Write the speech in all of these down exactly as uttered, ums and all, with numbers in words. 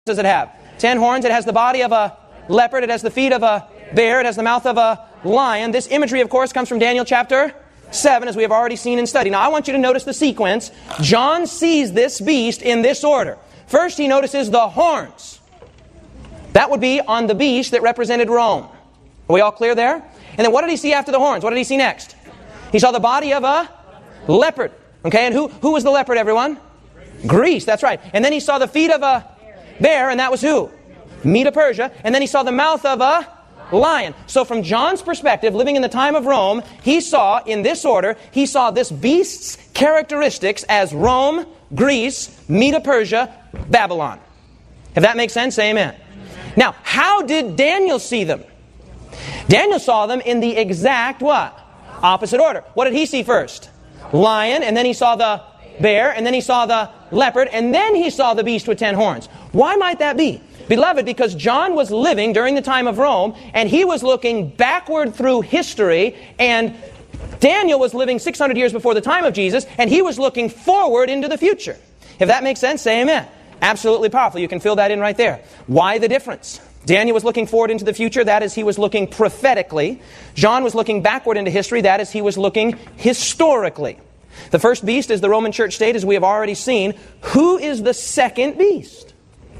does it have? Ten horns. It has the body of a leopard. It has the feet of a bear. It has the mouth of a lion. This imagery, of course, comes from Daniel chapter seven, as we have already seen and studied. Now, I want you to notice the sequence. John sees this beast in this order. First, he notices the horns. That would be on the beast that represented Rome. Are we all clear there? And then what did he see after the horns? What did he see next? He saw the body of a leopard. Okay, and who, who was the leopard, everyone? Greece, that's right. And then he saw the feet of a bear, and that was who? Medo-Persia. And then he saw the mouth of a lion. So from John's perspective, living in the time of Rome, he saw, in this order, he saw this beast's characteristics as Rome, Greece, Medo-Persia, Babylon. If that makes sense, say amen. Now, how did Daniel see them? Daniel saw them in the exact what? Opposite order. What did he see first? Lion, and then he saw the bear, and then he saw the leopard, and then he saw the beast with ten horns. Why might that be? Beloved, because John was living during the time of Rome, and he was looking backward through history, and Daniel was living six hundred years before the time of Jesus, and he was looking forward into the future. If that makes sense, say amen. Absolutely powerful. You can fill that in right there. Why the difference? Daniel was looking forward into the future. That is, he was looking prophetically. John was looking backward into history. That is, he was looking historically. The first beast is the Roman church state, as we have already seen. Who is the second beast?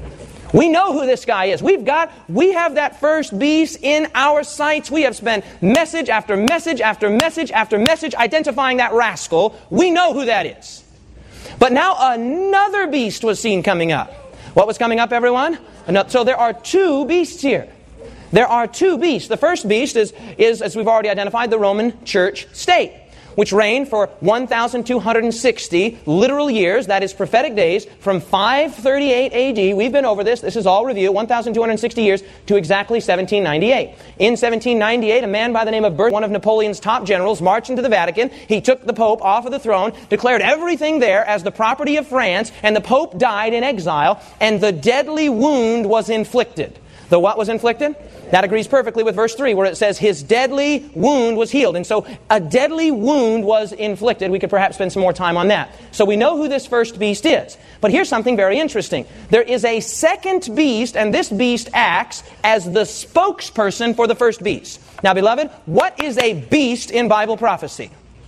We know who this guy is. We've got, we have that first beast in our sights. We have spent message after message after message after message identifying that rascal. We know who that is. But now another beast was seen coming up. What was coming up, everyone? So there are two beasts here. There are two beasts. The first beast is, is, as we've already identified, the Roman church state, which reigned for one thousand two hundred sixty literal years, that is prophetic days, from five thirty-eight A D, we've been over this, this is all review, one thousand two hundred sixty years to exactly seventeen ninety-eight. In seventeen ninety-eight, a man by the name of Berth, one of Napoleon's top generals, marched into the Vatican. He took the Pope off of the throne, declared everything there as the property of France, and the Pope died in exile, and the deadly wound was inflicted. The what was inflicted? That agrees perfectly with verse three, where it says his deadly wound was healed. And so a deadly wound was inflicted. We could perhaps spend some more time on that. So we know who this first beast is. But here's something very interesting. There is a second beast, and this beast acts as the spokesperson for the first beast. Now, beloved, what is a beast in Bible prophecy?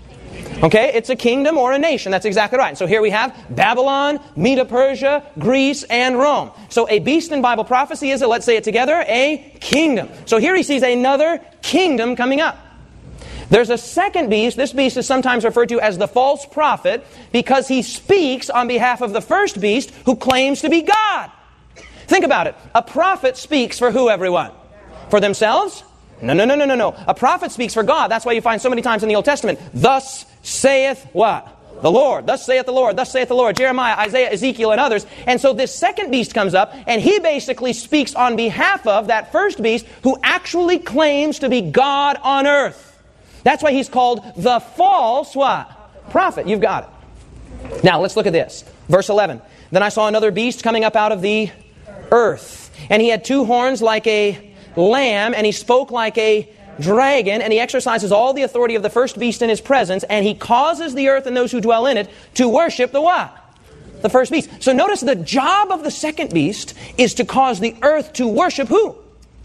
Okay, it's a kingdom or a nation. That's exactly right. So here we have Babylon, Medo-Persia, Greece, and Rome. So a beast in Bible prophecy is, a, let's say it together, a kingdom. So here he sees another kingdom coming up. There's a second beast. This beast is sometimes referred to as the false prophet because he speaks on behalf of the first beast who claims to be God. Think about it. A prophet speaks for who, everyone? For themselves? No, no, no, no, no, no. A prophet speaks for God. That's why you find so many times in the Old Testament, thus saith what? The Lord. Thus saith the Lord. Thus saith the Lord. Jeremiah, Isaiah, Ezekiel, and others. And so this second beast comes up, and he basically speaks on behalf of that first beast who actually claims to be God on earth. That's why he's called the false what? Prophet. You've got it. Now, let's look at this. Verse eleven. Then I saw another beast coming up out of the earth, and he had two horns like a lamb, and he spoke like a dragon, and he exercises all the authority of the first beast in his presence, and he causes the earth and those who dwell in it to worship the what? The first beast. So notice the job of the second beast is to cause the earth to worship who?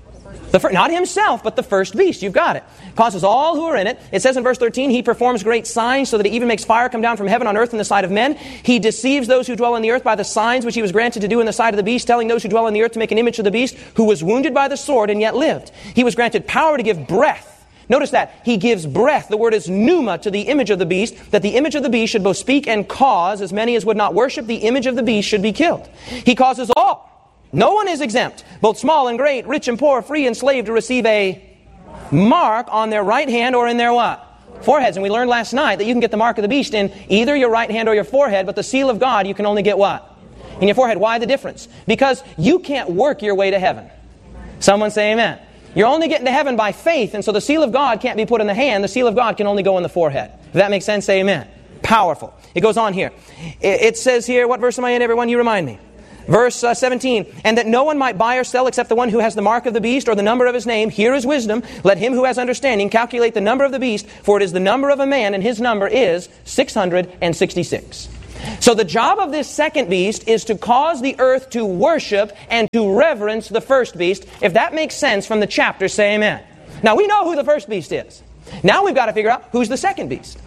The first, not himself, but the first beast. You've got it. Causes all who are in it. It says in verse thirteen, he performs great signs so that he even makes fire come down from heaven on earth in the sight of men. He deceives those who dwell on the earth by the signs which he was granted to do in the sight of the beast, telling those who dwell on the earth to make an image of the beast, who was wounded by the sword and yet lived. He was granted power to give breath. Notice that. He gives breath. The word is pneuma to the image of the beast, that the image of the beast should both speak and cause as many as would not worship the image of the beast should be killed. He causes all. No one is exempt, both small and great, rich and poor, free and slave, to receive a mark on their right hand or in their what? Foreheads. And we learned last night that you can get the mark of the beast in either your right hand or your forehead, but the seal of God you can only get what? In your forehead. Why the difference? Because you can't work your way to heaven. Someone say amen. You're only getting to heaven by faith, and so the seal of God can't be put in the hand. The seal of God can only go in the forehead. If that makes sense, say amen. Powerful. It goes on here. It says here, what verse am I in, everyone? You remind me. Verse uh, seventeen, and that no one might buy or sell except the one who has the mark of the beast or the number of his name. Here is wisdom. Let him who has understanding calculate the number of the beast, for it is the number of a man, and his number is six hundred sixty-six. So the job of this second beast is to cause the earth to worship and to reverence the first beast. If that makes sense from the chapter, say amen. Now we know who the first beast is. Now we've got to figure out who's the second beast.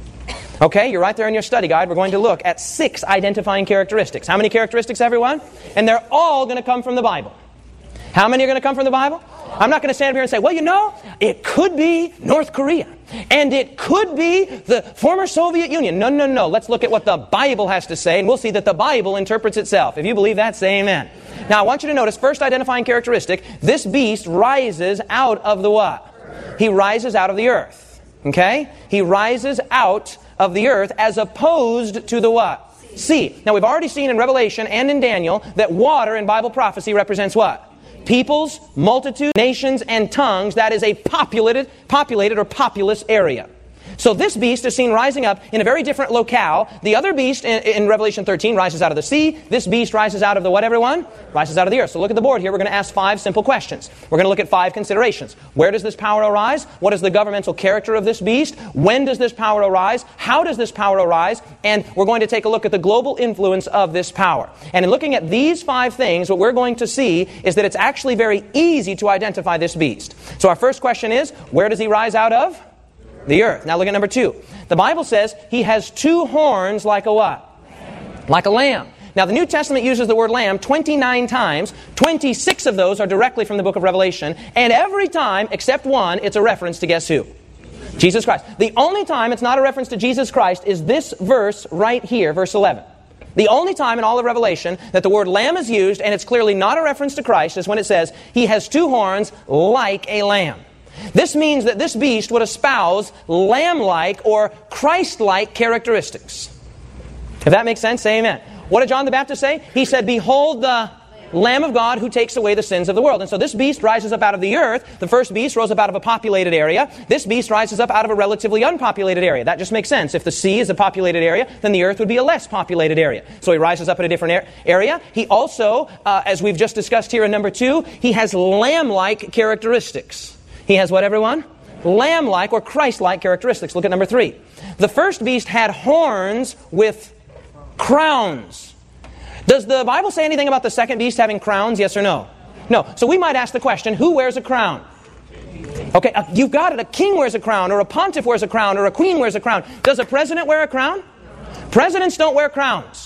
Okay, you're right there in your study guide. We're going to look at six identifying characteristics. How many characteristics, everyone? And they're all going to come from the Bible. How many are going to come from the Bible? I'm not going to stand up here and say, well, you know, it could be North Korea. And it could be the former Soviet Union. No, no, no. Let's look at what the Bible has to say, and we'll see that the Bible interprets itself. If you believe that, say amen. Now, I want you to notice, first identifying characteristic, this beast rises out of the what? He rises out of the earth. Okay? He rises out of the earth as opposed to the what? Sea. Now, we've already seen in Revelation and in Daniel that water in Bible prophecy represents what? Peoples, multitudes, nations, and tongues. That is a populated, populated or populous area. So this beast is seen rising up in a very different locale. The other beast in, in Revelation thirteen rises out of the sea. This beast rises out of the what, everyone? Rises out of the earth. So look at the board here. We're going to ask five simple questions. We're going to look at five considerations. Where does this power arise? What is the governmental character of this beast? When does this power arise? How does this power arise? And we're going to take a look at the global influence of this power. And in looking at these five things, what we're going to see is that it's actually very easy to identify this beast. So our first question is, where does he rise out of? The earth. Now look at number two. The Bible says he has two horns like a what? Like a lamb. Now the New Testament uses the word lamb twenty-nine times. twenty-six of those are directly from the book of Revelation. And every time, except one, it's a reference to guess who? Jesus Christ. The only time it's not a reference to Jesus Christ is this verse right here, verse eleven. The only time in all of Revelation that the word lamb is used, and it's clearly not a reference to Christ, is when it says, he has two horns like a lamb. This means that this beast would espouse lamb-like or Christ-like characteristics. If that makes sense, say amen. What did John the Baptist say? He said, behold the Lamb of God who takes away the sins of the world. And so this beast rises up out of the earth. The first beast rose up out of a populated area. This beast rises up out of a relatively unpopulated area. That just makes sense. If the sea is a populated area, then the earth would be a less populated area. So he rises up in a different area. He also, uh, as we've just discussed here in number two, he has lamb-like characteristics. He has what, everyone? Lamb-like or Christ-like characteristics. Look at number three. The first beast had horns with crowns. Does the Bible say anything about the second beast having crowns? Yes or no? No. So we might ask the question, who wears a crown? Okay, uh, you've got it. A king wears a crown, or a pontiff wears a crown, or a queen wears a crown. Does a president wear a crown? Presidents don't wear crowns.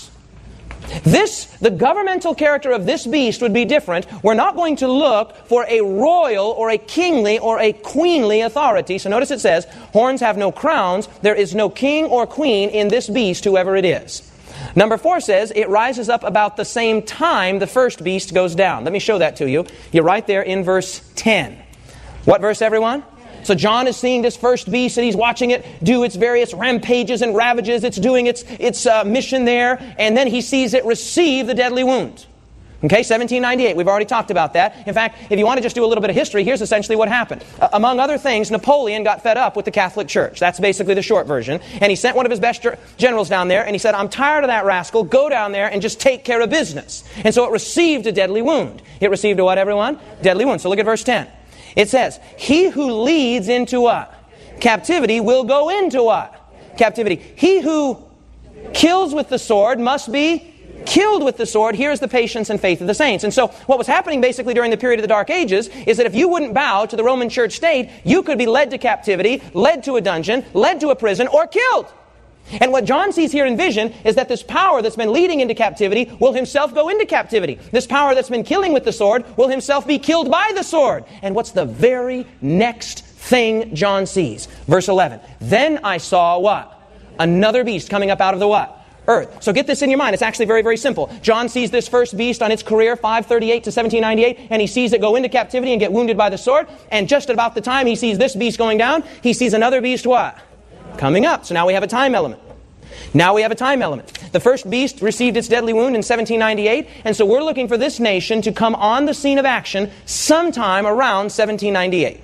This, the governmental character of this beast would be different. We're not going to look for a royal or a kingly or a queenly authority. So notice it says, horns have no crowns. There is no king or queen in this beast, whoever it is. Number four says, it rises up about the same time the first beast goes down. Let me show that to you. You're right there in verse ten. What verse, everyone? So John is seeing this first beast, and he's watching it do its various rampages and ravages. It's doing its, its uh, mission there, and then he sees it receive the deadly wound. Okay, seventeen ninety-eight, we've already talked about that. In fact, if you want to just do a little bit of history, here's essentially what happened. Uh, among other things, Napoleon got fed up with the Catholic Church. That's basically the short version. And he sent one of his best generals down there, and he said, I'm tired of that rascal. Go down there and just take care of business. And so it received a deadly wound. It received a what, everyone? Deadly wound. So look at verse ten. It says, he who leads into what? Captivity will go into what? Captivity. He who kills with the sword must be killed with the sword. Here is the patience and faith of the saints. And so what was happening basically during the period of the Dark Ages is that if you wouldn't bow to the Roman Church state, you could be led to captivity, led to a dungeon, led to a prison, or killed. And what John sees here in vision is that this power that's been leading into captivity will himself go into captivity. This power that's been killing with the sword will himself be killed by the sword. And what's the very next thing John sees? Verse eleven. Then I saw what? Another beast coming up out of the what? Earth. So get this in your mind. It's actually very, very simple. John sees this first beast on its career, five thirty-eight to seventeen ninety-eight, and he sees it go into captivity and get wounded by the sword. And just about the time he sees this beast going down, he sees another beast what? Coming up. So now we have a time element. Now we have a time element. The first beast received its deadly wound in seventeen ninety-eight, and so we're looking for this nation to come on the scene of action sometime around seventeen ninety-eight.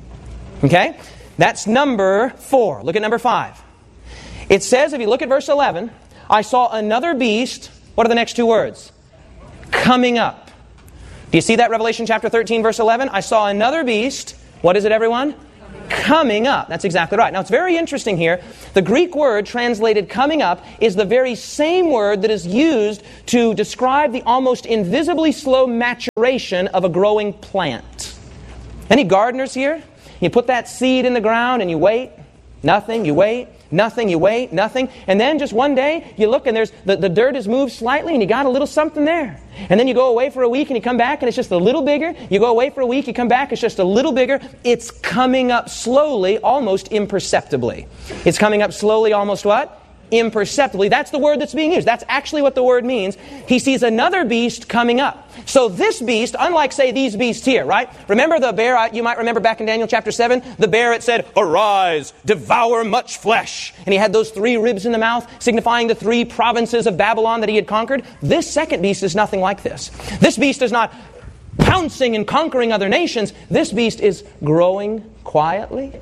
Okay? That's number four. Look at number five. It says, if you look at verse eleven, I saw another beast. What are the next two words? Coming up. Do you see that? Revelation chapter thirteen, verse eleven? I saw another beast. What is it, everyone? Coming up. That's exactly right. Now, it's very interesting here. The Greek word translated coming up is the very same word that is used to describe the almost invisibly slow maturation of a growing plant. Any gardeners here? You put that seed in the ground and you wait. Nothing. You wait. Nothing, you wait, nothing. And then just one day, you look and there's the, the dirt has moved slightly and you got a little something there. And then you go away for a week and you come back and it's just a little bigger. You go away for a week, you come back, it's just a little bigger. It's coming up slowly, almost imperceptibly. It's coming up slowly, almost what? Imperceptibly. That's the word that's being used. That's actually what the word means. He sees another beast coming up. So this beast, unlike, say, these beasts here, right? Remember the bear, you might remember back in Daniel chapter seven, the bear, it said, "Arise, devour much flesh." And he had those three ribs in the mouth, signifying the three provinces of Babylon that he had conquered. This second beast is nothing like this. This beast is not pouncing and conquering other nations. This beast is growing quietly,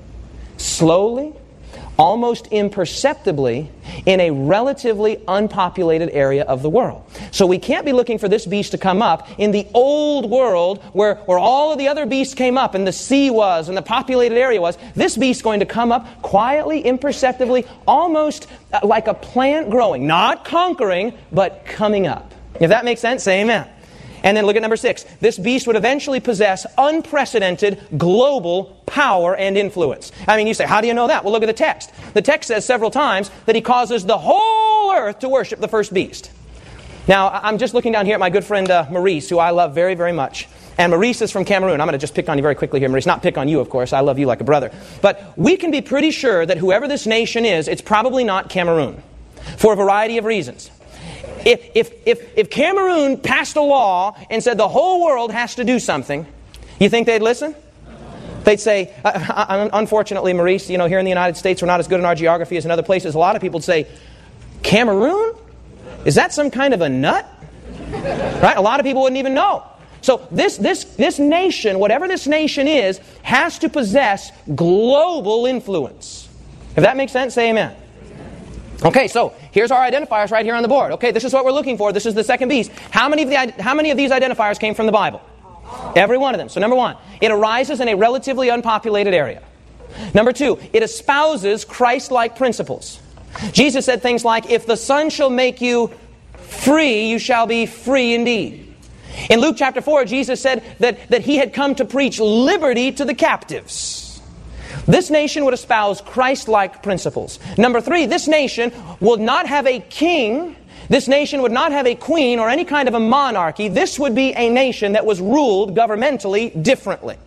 slowly, almost imperceptibly in a relatively unpopulated area of the world. So we can't be looking for this beast to come up in the old world where, where all of the other beasts came up and the sea was and the populated area was. This beast is going to come up quietly, imperceptibly, almost like a plant growing, not conquering, but coming up. If that makes sense, say amen. And then look at number six. This beast would eventually possess unprecedented global power and influence. I mean, you say, how do you know that? Well, look at the text. The text says several times that he causes the whole earth to worship the first beast. Now, I'm just looking down here at my good friend uh, Maurice, who I love very, very much. And Maurice is from Cameroon. I'm going to just pick on you very quickly here, Maurice. Not pick on you, of course. I love you like a brother. But we can be pretty sure that whoever this nation is, it's probably not Cameroon, for a variety of reasons. If, if, if, if Cameroon passed a law and said the whole world has to do something, you think they'd listen? They'd say, uh, uh, unfortunately, Maurice, you know, here in the United States, we're not as good in our geography as in other places. A lot of people would say, Cameroon? Is that some kind of a nut? Right? A lot of people wouldn't even know. So this, this, this nation, whatever this nation is, has to possess global influence. If that makes sense, say amen. Okay, so here's our identifiers right here on the board. Okay, this is what we're looking for. This is the second beast. How many of the how many of these identifiers came from the Bible? Every one of them. So number one, it arises in a relatively unpopulated area. Number two, it espouses Christ-like principles. Jesus said things like, "If the Son shall make you free, you shall be free indeed." In Luke chapter four, Jesus said that, that he had come to preach liberty to the captives. This nation would espouse Christ-like principles. Number three, this nation would not have a king. This nation would not have a queen or any kind of a monarchy. This would be a nation that was ruled governmentally differently.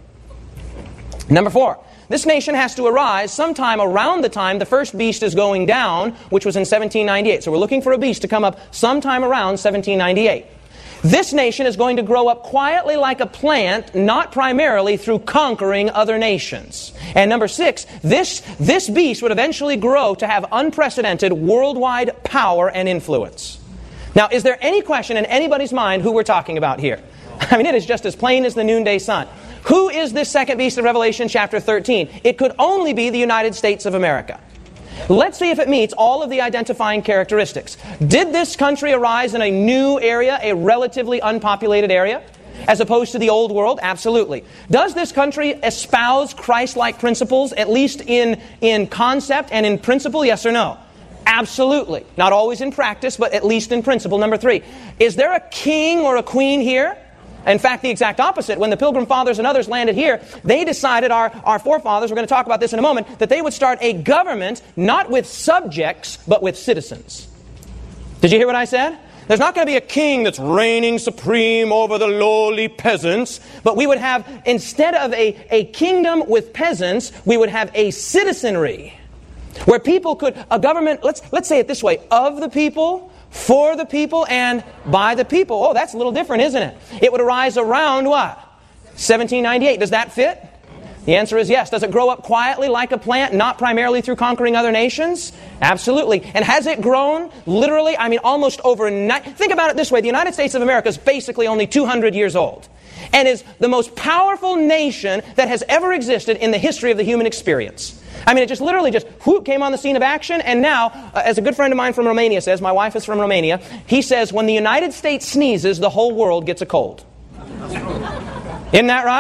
Number four, this nation has to arise sometime around the time the first beast is going down, which was in seventeen ninety-eight. So we're looking for a beast to come up sometime around seventeen ninety-eight. This nation is going to grow up quietly like a plant, not primarily through conquering other nations. And number six, this, this beast would eventually grow to have unprecedented worldwide power and influence. Now, is there any question in anybody's mind who we're talking about here? I mean, it is just as plain as the noonday sun. Who is this second beast of Revelation chapter thirteen? It could only be the United States of America. Let's see if it meets all of the identifying characteristics. Did this country arise in a new area, a relatively unpopulated area, as opposed to the old world? Absolutely. Does this country espouse Christ-like principles, at least in, in concept and in principle? Yes or no? Absolutely. Not always in practice, but at least in principle. Number three, is there a king or a queen here? In fact, the exact opposite. When the Pilgrim Fathers and others landed here, they decided, our, our forefathers, we're going to talk about this in a moment, that they would start a government not with subjects, but with citizens. Did you hear what I said? There's not going to be a king that's reigning supreme over the lowly peasants, but we would have, instead of a, a kingdom with peasants, we would have a citizenry where people could, a government, let's, let's say it this way, of the people, for the people, and by the people. Oh, that's a little different, isn't it? It would arise around what? seventeen ninety-eight. Does that fit? The answer is yes. Does it grow up quietly like a plant, not primarily through conquering other nations? Absolutely. And has it grown literally, I mean, almost overnight? Think about it this way. The United States of America is basically only two hundred years old and is the most powerful nation that has ever existed in the history of the human experience. I mean, it just literally just whoop, came on the scene of action, and now, uh, as a good friend of mine from Romania says, my wife is from Romania, he says, when the United States sneezes, the whole world gets a cold. Isn't that right?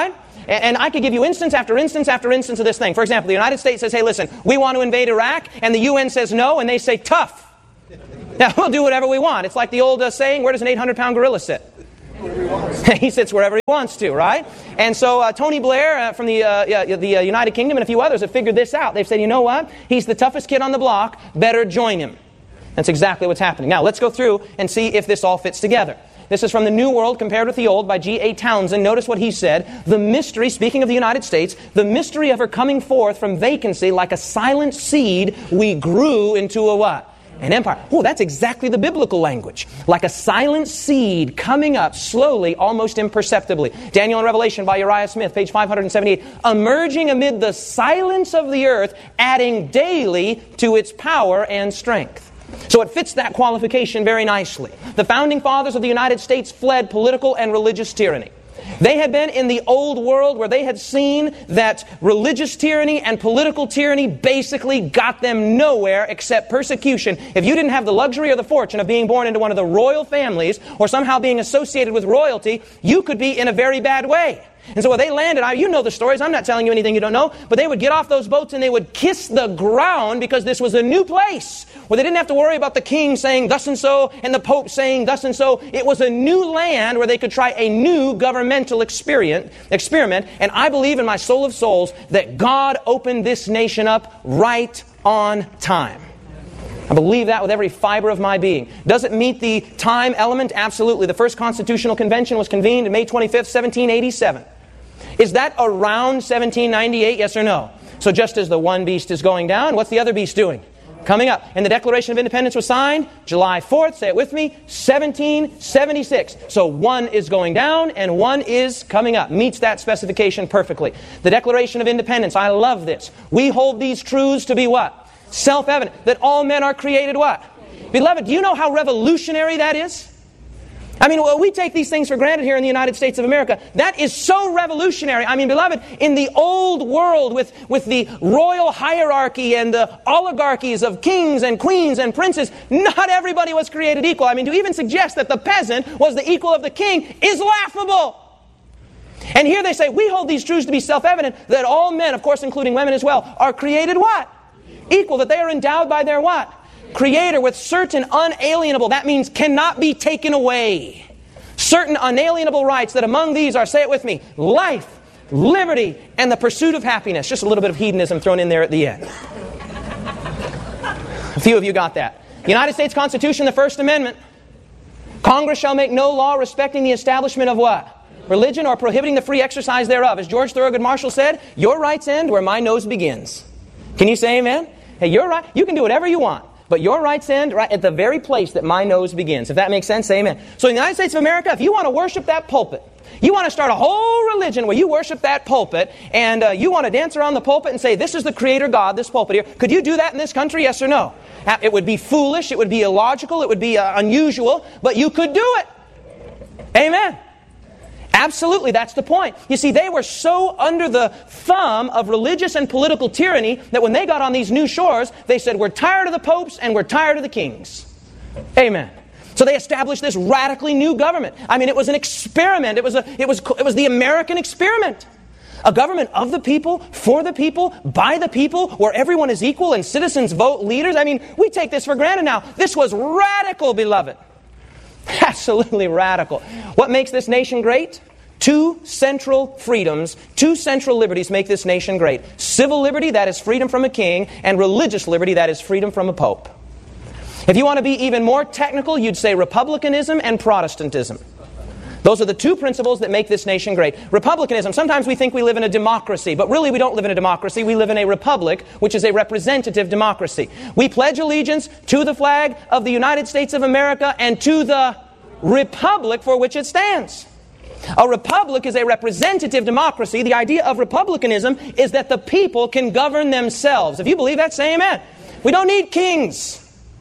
And, and I could give you instance after instance after instance of this thing. For example, the United States says, hey, listen, we want to invade Iraq, and the U N says no, and they say, tough. Now, we'll do whatever we want. It's like the old uh, saying, where does an eight hundred pound gorilla sit? He sits wherever he wants to, right? And so uh, Tony Blair uh, from the, uh, yeah, the uh, United Kingdom and a few others have figured this out. They've said, you know what? He's the toughest kid on the block. Better join him. That's exactly what's happening. Now, let's go through and see if this all fits together. This is from The New World Compared with the Old by G A Townsend. Notice what he said. The mystery, speaking of the United States, the mystery of her coming forth from vacancy like a silent seed, we grew into a what? An empire. Oh, that's exactly the biblical language. Like a silent seed coming up slowly, almost imperceptibly. Daniel in Revelation by Uriah Smith, page five seventy-eight. Emerging amid the silence of the earth, adding daily to its power and strength. So it fits that qualification very nicely. The founding fathers of the United States fled political and religious tyranny. They had been in the old world where they had seen that religious tyranny and political tyranny basically got them nowhere except persecution. If you didn't have the luxury or the fortune of being born into one of the royal families or somehow being associated with royalty, you could be in a very bad way. And so when they landed, I, you know the stories, I'm not telling you anything you don't know, but they would get off those boats and they would kiss the ground because this was a new place where they didn't have to worry about the king saying thus and so and the pope saying thus and so. It was a new land where they could try a new governmental experiment, experiment. And I believe in my soul of souls that God opened this nation up right on time. I believe that with every fiber of my being. Does it meet the time element? Absolutely. The first Constitutional Convention was convened on May twenty-fifth, seventeen eighty-seven. Is that around seventeen ninety-eight? Yes or no? So just as the one beast is going down, what's the other beast doing? Coming up. And the Declaration of Independence was signed July fourth, say it with me, seventeen seventy-six. So one is going down and one is coming up. Meets that specification perfectly. The Declaration of Independence, I love this. We hold these truths to be what? Self-evident. That all men are created what? Beloved, do you know how revolutionary that is? I mean, well, we take these things for granted here in the United States of America. That is so revolutionary. I mean, beloved, in the old world with, with the royal hierarchy and the oligarchies of kings and queens and princes, not everybody was created equal. I mean, to even suggest that the peasant was the equal of the king is laughable. And here they say, we hold these truths to be self-evident, that all men, of course including women as well, are created what? Equal, that they are endowed by their what? Creator with certain unalienable, that means cannot be taken away. Certain unalienable rights that among these are, say it with me, life, liberty, and the pursuit of happiness. Just a little bit of hedonism thrown in there at the end. A few of you got that. United States Constitution, the First Amendment. Congress shall make no law respecting the establishment of what? Religion or prohibiting the free exercise thereof. As George Thorogood Marshall said, your rights end where my nose begins. Can you say amen? Hey, you're right. You can do whatever you want. But your rights end right at the very place that my nose begins. If that makes sense, say amen. So in the United States of America, if you want to worship that pulpit, you want to start a whole religion where you worship that pulpit, and uh, you want to dance around the pulpit and say, this is the Creator God, this pulpit here. Could you do that in this country, yes or no? It would be foolish, it would be illogical, it would be uh, unusual, but you could do it. Amen. Absolutely, that's the point. You see, they were so under the thumb of religious and political tyranny that when they got on these new shores, they said, we're tired of the popes and we're tired of the kings. Amen. So they established this radically new government. I mean, it was an experiment. It was a, it was, it was the American experiment. A government of the people, for the people, by the people, where everyone is equal and citizens vote leaders. I mean, we take this for granted now. This was radical, beloved. Absolutely radical. What makes this nation great? Two central freedoms, two central liberties make this nation great. Civil liberty, that is freedom from a king, and religious liberty, that is freedom from a pope. If you want to be even more technical, you'd say republicanism and Protestantism. Those are the two principles that make this nation great. Republicanism, sometimes we think we live in a democracy, but really we don't live in a democracy. We live in a republic, which is a representative democracy. We pledge allegiance to the flag of the United States of America and to the republic for which it stands. A republic is a representative democracy. The idea of republicanism is that the people can govern themselves. If you believe that, say amen. We don't need kings.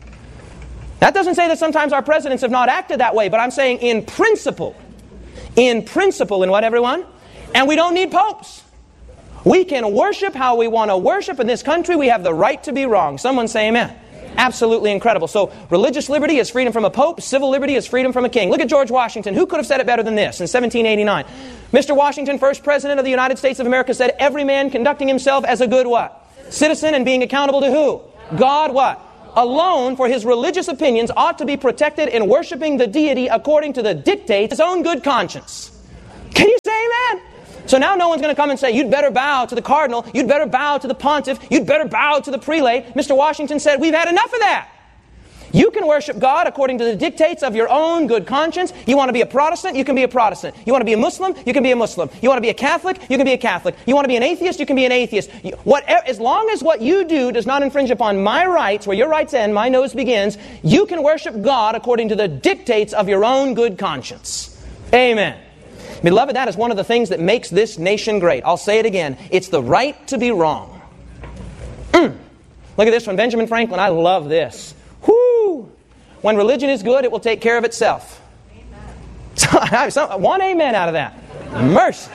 That doesn't say that sometimes our presidents have not acted that way, but I'm saying in principle, in principle, in what, everyone? And we don't need popes. We can worship how we want to worship in this country. We have the right to be wrong. Someone say amen. Absolutely incredible. So religious liberty is freedom from a pope. Civil liberty is freedom from a king. Look at George Washington. Who could have said it better than this in seventeen eighty-nine? Mister Washington, first President of the United States of America, said, every man conducting himself as a good what? Citizen and being accountable to who? God what? Alone for his religious opinions ought to be protected in worshiping the deity according to the dictates of his own good conscience. Can you say amen? So now no one's going to come and say, you'd better bow to the cardinal, you'd better bow to the pontiff, you'd better bow to the prelate. Mister Washington said, we've had enough of that. You can worship God according to the dictates of your own good conscience. You want to be a Protestant? You can be a Protestant. You want to be a Muslim? You can be a Muslim. You want to be a Catholic? You can be a Catholic. You want to be an atheist? You can be an atheist. You, whatever, as long as what you do does not infringe upon my rights, where your rights end, my nose begins, you can worship God according to the dictates of your own good conscience. Amen. Beloved, that is one of the things that makes this nation great. I'll say it again. It's the right to be wrong. Mm. Look at this one. Benjamin Franklin. I love this. Whoo! When religion is good, it will take care of itself. Amen. So, one amen out of that. Mercy.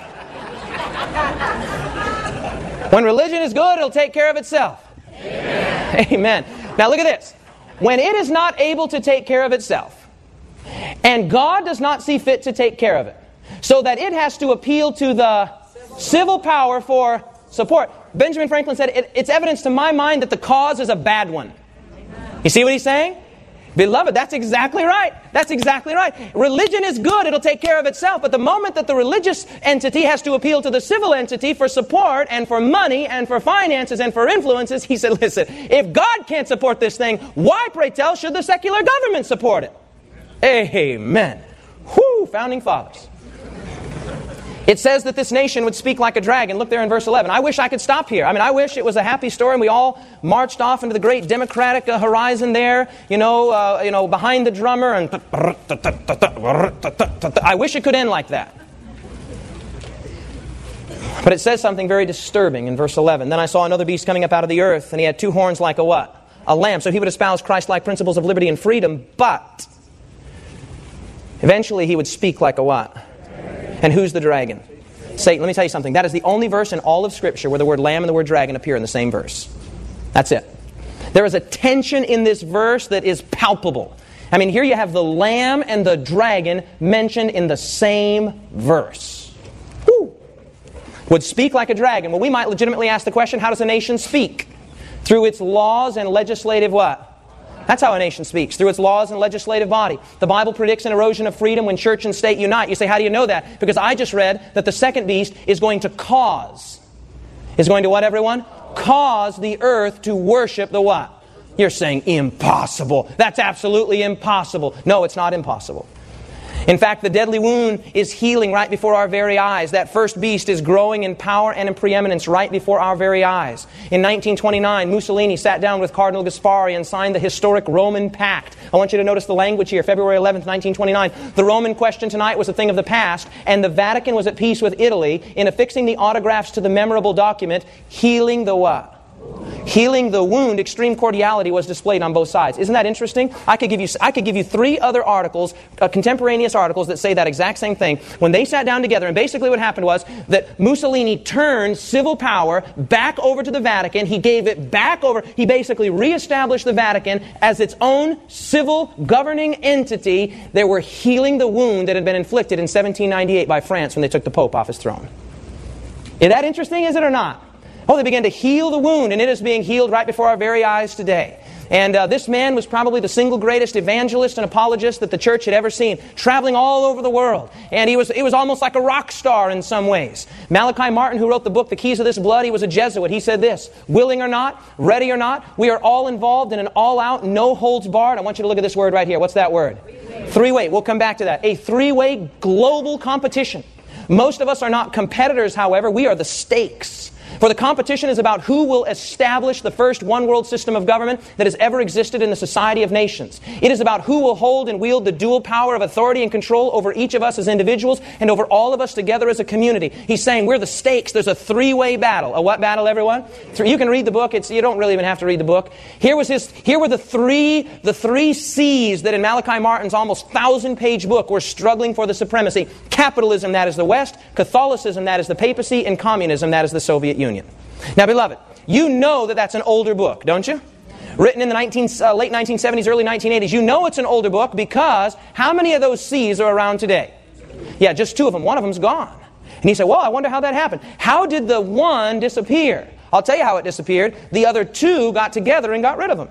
When religion is good, it'll take care of itself. Amen. Amen. Now look at this. When it is not able to take care of itself, and God does not see fit to take care of it, so that it has to appeal to the civil power for support. Benjamin Franklin said, it, it's evidence to my mind that the cause is a bad one. You see what he's saying? Beloved, that's exactly right. That's exactly right. Religion is good. It'll take care of itself. But the moment that the religious entity has to appeal to the civil entity for support and for money and for finances and for influences, he said, listen, if God can't support this thing, why, pray tell, should the secular government support it? Amen. Whoo, founding fathers. It says that this nation would speak like a dragon. Look there in verse eleven. I wish I could stop here. I mean, I wish it was a happy story and we all marched off into the great democratic uh, horizon there, you know, uh, you know, behind the drummer, and I wish it could end like that. But it says something very disturbing in verse eleven. Then I saw another beast coming up out of the earth, and he had two horns like a what? A lamb. So he would espouse Christ-like principles of liberty and freedom, but eventually he would speak like a what? And who's the dragon? Satan. Let me tell you something. That is the only verse in all of Scripture where the word lamb and the word dragon appear in the same verse. That's it. There is a tension in this verse that is palpable. I mean, here you have the lamb and the dragon mentioned in the same verse. Woo! Would speak like a dragon. Well, we might legitimately ask the question, how does a nation speak? Through its laws and legislative what? That's how a nation speaks, through its laws and legislative body. The Bible predicts an erosion of freedom when church and state unite. You say, how do you know that? Because I just read that the second beast is going to cause. Is going to what, everyone? Cause the earth to worship the what? You're saying impossible. That's absolutely impossible. No, it's not impossible. In fact, the deadly wound is healing right before our very eyes. That first beast is growing in power and in preeminence right before our very eyes. In nineteen twenty-nine, Mussolini sat down with Cardinal Gaspari and signed the historic Roman Pact. I want you to notice the language here. February eleventh, nineteen twenty-nine. The Roman question tonight was a thing of the past, and the Vatican was at peace with Italy in affixing the autographs to the memorable document, healing the what? Healing the wound. Extreme cordiality was displayed on both sides. Isn't that interesting? I could give you I could give you three other articles, uh, contemporaneous articles that say that exact same thing. When they sat down together, and basically what happened was that Mussolini turned civil power back over to the Vatican. He gave it back over. He basically reestablished the Vatican as its own civil governing entity. They were healing the wound that had been inflicted in seventeen ninety-eight by France when they took the Pope off his throne. Is that interesting, is it or not? Oh, they began to heal the wound, and it is being healed right before our very eyes today. And uh, this man was probably the single greatest evangelist and apologist that the church had ever seen, traveling all over the world. And he was, he was almost like a rock star in some ways. Malachi Martin, who wrote the book, The Keys of This Blood, he was a Jesuit. He said this, willing or not, ready or not, we are all involved in an all-out, no-holds-barred. I want you to look at this word right here. What's that word? Three-way. Three-way. We'll come back to that. A three-way global competition. Most of us are not competitors, however. We are the stakes. For the competition is about who will establish the first one-world system of government that has ever existed in the society of nations. It is about who will hold and wield the dual power of authority and control over each of us as individuals and over all of us together as a community. He's saying we're the stakes. There's a three-way battle. A what battle, everyone? You can read the book. It's, you don't really even have to read the book. Here was his. Here were the three, the three C's that in Malachi Martin's almost thousand-page book were struggling for the supremacy. Capitalism, that is the West. Catholicism, that is the papacy. And communism, that is the Soviet Union. Union. Now, beloved, you know that that's an older book, don't you? Written in the nineteen, uh, late nineteen seventies, early nineteen eighties. You know it's an older book because how many of those C's are around today? Yeah, just two of them. One of them's gone. And you say, well, I wonder how that happened. How did the one disappear? I'll tell you how it disappeared. The other two got together and got rid of him.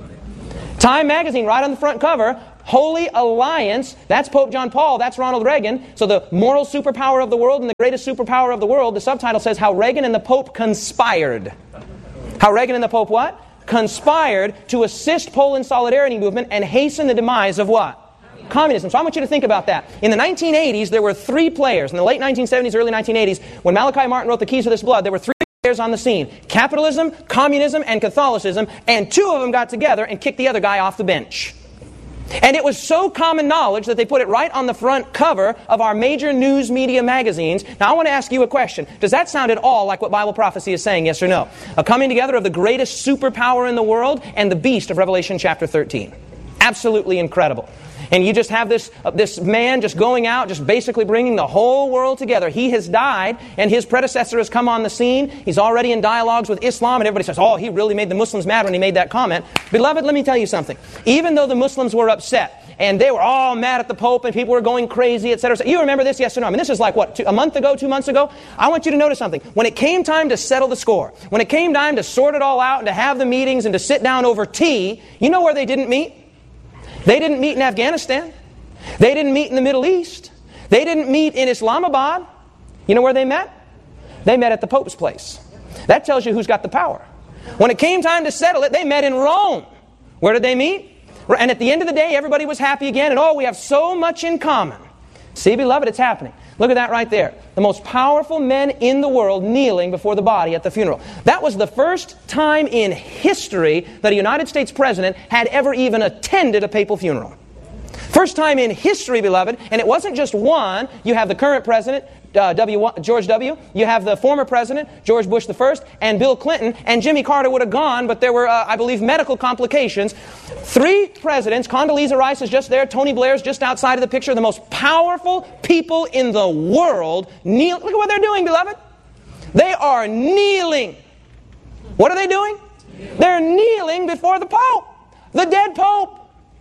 Time magazine, right on the front cover, Holy Alliance, that's Pope John Paul, that's Ronald Reagan. So the moral superpower of the world and the greatest superpower of the world, the subtitle says how Reagan and the Pope conspired. How Reagan and the Pope what? Conspired to assist Poland's solidarity movement and hasten the demise of what? Communism. So I want you to think about that. In the nineteen eighties, there were three players. In the late nineteen seventies, early nineteen eighties, when Malachi Martin wrote The Keys of This Blood, there were three players on the scene. Capitalism, communism, and Catholicism. And two of them got together and kicked the other guy off the bench. And it was so common knowledge that they put it right on the front cover of our major news media magazines. Now I want to ask you a question. Does that sound at all like what Bible prophecy is saying, yes or no? A coming together of the greatest superpower in the world and the beast of Revelation chapter thirteen. Absolutely incredible. And you just have this, uh, this man just going out, just basically bringing the whole world together. He has died, and his predecessor has come on the scene. He's already in dialogues with Islam, and everybody says, oh, he really made the Muslims mad when he made that comment. Beloved, let me tell you something. Even though the Muslims were upset, and they were all mad at the Pope, and people were going crazy, et cetera. You remember this, yes or no? I mean, this is like, what, two, a month ago, two months ago? I want you to notice something. When it came time to settle the score, when it came time to sort it all out, and to have the meetings, and to sit down over tea, you know where they didn't meet? They didn't meet in Afghanistan. They didn't meet in the Middle East. They didn't meet in Islamabad. You know where they met? They met at the Pope's place. That tells you who's got the power. When it came time to settle it, they met in Rome. Where did they meet? And at the end of the day, everybody was happy again. And oh, we have so much in common. See, beloved, it's happening. Look at that right there. The most powerful men in the world kneeling before the body at the funeral. That was the first time in history that a United States president had ever even attended a papal funeral. First time in history, beloved, and it wasn't just one. You have the current president, uh, W. George W. You have the former president, George Bush the First, and Bill Clinton, and Jimmy Carter would have gone, but there were, uh, I believe, medical complications. Three presidents. Condoleezza Rice is just there. Tony Blair's just outside of the picture. The most powerful people in the world kneel. Look at what they're doing, beloved. They are kneeling. What are they doing? They're kneeling before the Pope, the dead Pope.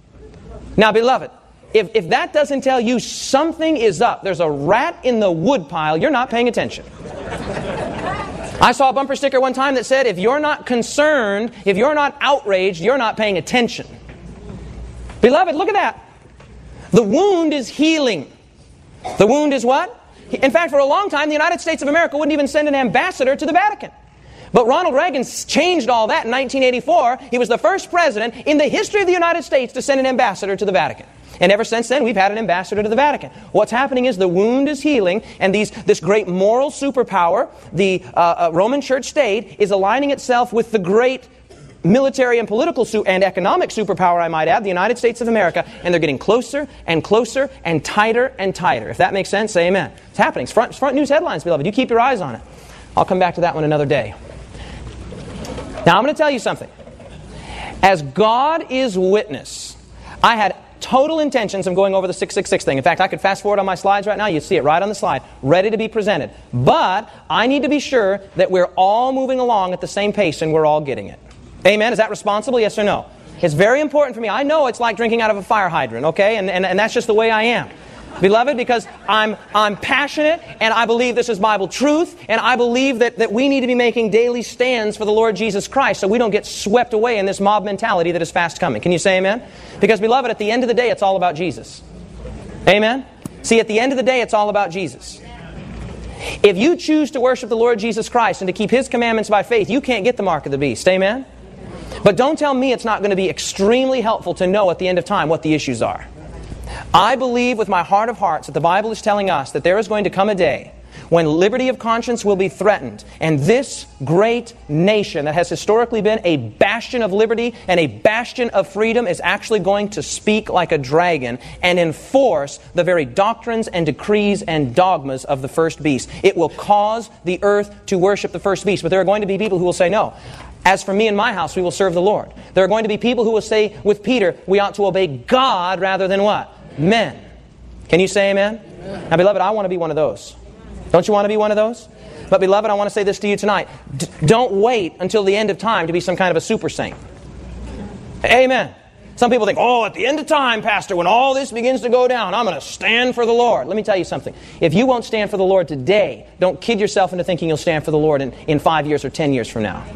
Now, beloved, if, if that doesn't tell you something is up, there's a rat in the woodpile, you're not paying attention. I saw a bumper sticker one time that said, if you're not concerned, if you're not outraged, you're not paying attention. Beloved, look at that. The wound is healing. The wound is what? In fact, for a long time, the United States of America wouldn't even send an ambassador to the Vatican. But Ronald Reagan changed all that in nineteen eighty-four. He was the first president in the history of the United States to send an ambassador to the Vatican. And ever since then, we've had an ambassador to the Vatican. What's happening is the wound is healing, and these, this great moral superpower, the uh, uh, Roman Church state, is aligning itself with the great military and political su- and economic superpower, I might add, the United States of America, and they're getting closer and closer and tighter and tighter. If that makes sense, say amen. It's happening. It's front, it's front news headlines, beloved. You keep your eyes on it. I'll come back to that one another day. Now, I'm going to tell you something. As God is witness, I had total intentions of going over the six six six thing. In fact, I could fast forward on my slides right now. You see it right on the slide, ready to be presented. But I need to be sure that we're all moving along at the same pace and we're all getting it. Amen? Is that responsible? Yes or no? It's very important for me. I know it's like drinking out of a fire hydrant, okay? And, and, and that's just the way I am. Beloved, because I'm I'm passionate, and I believe this is Bible truth, and I believe that, that we need to be making daily stands for the Lord Jesus Christ so we don't get swept away in this mob mentality that is fast coming. Can you say amen? Because, beloved, at the end of the day, it's all about Jesus. Amen? See, at the end of the day, it's all about Jesus. If you choose to worship the Lord Jesus Christ and to keep His commandments by faith, you can't get the mark of the beast. Amen? But don't tell me it's not going to be extremely helpful to know at the end of time what the issues are. I believe with my heart of hearts that the Bible is telling us that there is going to come a day when liberty of conscience will be threatened, and this great nation that has historically been a bastion of liberty and a bastion of freedom is actually going to speak like a dragon and enforce the very doctrines and decrees and dogmas of the first beast. It will cause the earth to worship the first beast, but there are going to be people who will say, no, as for me and my house, we will serve the Lord. There are going to be people who will say with Peter, we ought to obey God rather than what? Men. Can you say amen? Amen. Now, beloved, I want to be one of those. Don't you want to be one of those? But, beloved, I want to say this to you tonight. D- don't wait until the end of time to be some kind of a super saint. Amen. Some people think, oh, at the end of time, Pastor, when all this begins to go down, I'm going to stand for the Lord. Let me tell you something. If you won't stand for the Lord today, don't kid yourself into thinking you'll stand for the Lord in, in five years or ten years from now.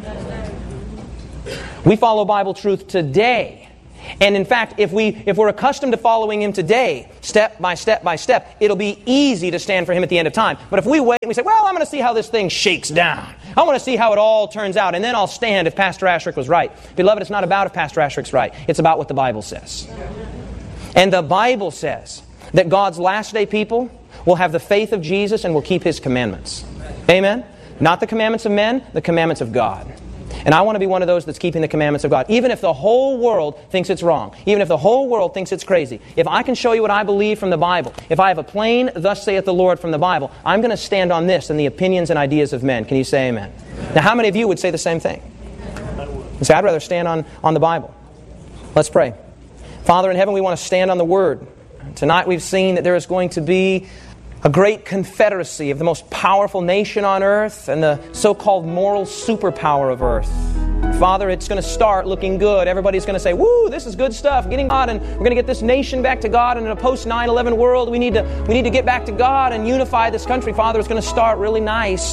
We follow Bible truth today. And in fact, if, we, if we're accustomed to following Him today, step by step by step, it'll be easy to stand for Him at the end of time. But if we wait and we say, well, I'm going to see how this thing shakes down. I want to see how it all turns out, and then I'll stand if Pastor Asherick was right. Beloved, it's not about if Pastor Asherick's right. It's about what the Bible says. And the Bible says that God's last day people will have the faith of Jesus and will keep His commandments. Amen? Not the commandments of men, the commandments of God. And I want to be one of those that's keeping the commandments of God. Even if the whole world thinks it's wrong. Even if the whole world thinks it's crazy. If I can show you what I believe from the Bible. If I have a plain, thus saith the Lord from the Bible. I'm going to stand on this and the opinions and ideas of men. Can you say amen? Now how many of you would say the same thing? You say, I'd rather stand on, on the Bible. Let's pray. Father in heaven, we want to stand on the Word. Tonight we've seen that there is going to be a great confederacy of the most powerful nation on earth and the so-called moral superpower of earth. Father, it's going to start looking good. Everybody's going to say, woo, this is good stuff, getting God, and we're going to get this nation back to God. And in a post nine eleven world, we need to we need to get back to God and unify this country. Father, it's going to start really nice.